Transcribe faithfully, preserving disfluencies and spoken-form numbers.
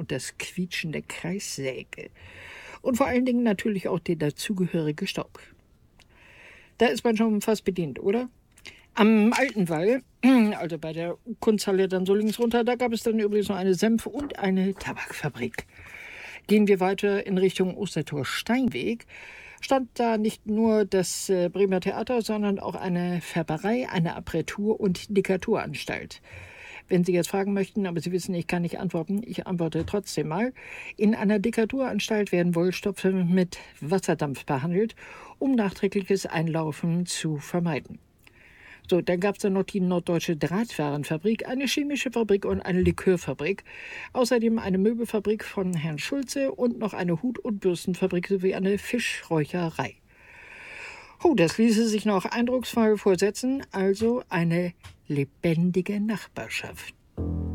und das Quietschen der Kreissäge. Und vor allen Dingen natürlich auch der dazugehörige Staub. Da ist man schon fast bedient, oder? Am alten Wall, also bei der Kunsthalle dann so links runter, da gab es dann übrigens noch eine Senf- und eine Tabakfabrik. Gehen wir weiter in Richtung Ostertor-Steinweg, stand da nicht nur das äh, Bremer Theater, sondern auch eine Färberei, eine Aprätur- und Dekaturanstalt. Wenn Sie jetzt fragen möchten, aber Sie wissen, ich kann nicht antworten, ich antworte trotzdem mal. In einer Dekaturanstalt werden Wollstoffe mit Wasserdampf behandelt, um nachträgliches Einlaufen zu vermeiden. So, dann gab es dann noch die Norddeutsche Drahtwarenfabrik, eine chemische Fabrik und eine Likörfabrik. Außerdem eine Möbelfabrik von Herrn Schulze und noch eine Hut- und Bürstenfabrik sowie eine Fischräucherei. Oh, das ließe sich noch eindrucksvoll vorsetzen, also eine lebendige Nachbarschaft.